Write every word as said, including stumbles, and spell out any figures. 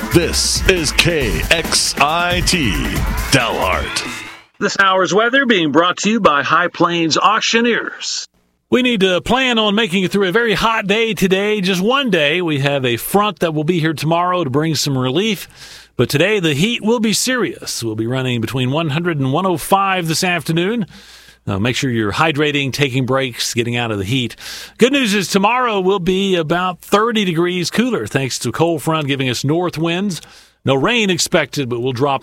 This is K X I T Dalhart. This hour's weather being brought to you by High Plains Auctioneers. We need to plan on making it through a very hot day today. Just one day. We have a front that will be here tomorrow to bring some relief. But today the heat will be serious. We'll be running between one hundred and one oh five this afternoon. Uh, make sure you're hydrating, taking breaks, getting out of the heat. Good news is tomorrow will be about thirty degrees cooler thanks to cold front giving us north winds. No rain expected, but we'll drop